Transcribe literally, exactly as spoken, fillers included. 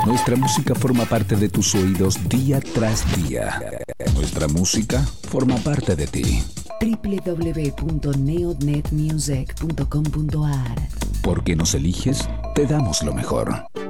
Nuestra música forma parte de tus oídos día tras día. Nuestra música forma parte de ti. doble u doble u doble u punto neonet music punto com punto a r. Porque nos eliges, te damos lo mejor.